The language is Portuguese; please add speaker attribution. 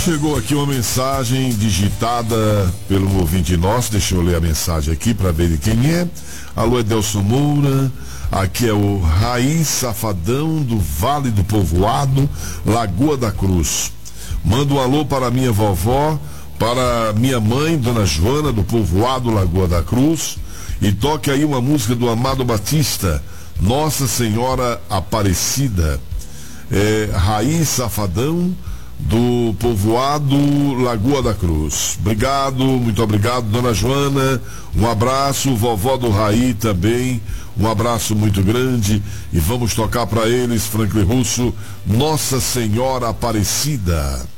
Speaker 1: Chegou aqui uma mensagem digitada pelo ouvinte nosso. Deixa eu ler a mensagem aqui para ver de quem é. Alô, Edelson Moura. Aqui é o Raiz Safadão do Vale do Povoado, Lagoa da Cruz. Manda um alô para minha vovó, para minha mãe, Dona Joana, do Povoado Lagoa da Cruz. E toque aí uma música do Amado Batista, Nossa Senhora Aparecida. Raiz Safadão do Povoado Lagoa da Cruz. Obrigado, muito obrigado, Dona Joana. Um abraço, vovó do Raí também. Um abraço muito grande. E vamos tocar para eles, Franklin Russo, Nossa Senhora Aparecida.